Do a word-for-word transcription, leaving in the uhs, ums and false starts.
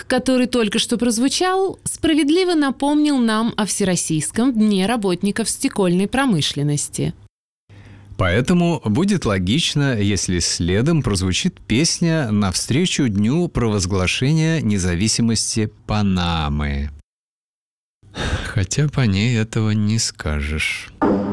который только что прозвучал, справедливо напомнил нам о Всероссийском дне работников стекольной промышленности. Поэтому будет логично, если следом прозвучит песня навстречу Дню провозглашения независимости Панамы. Хотя по ней этого не скажешь.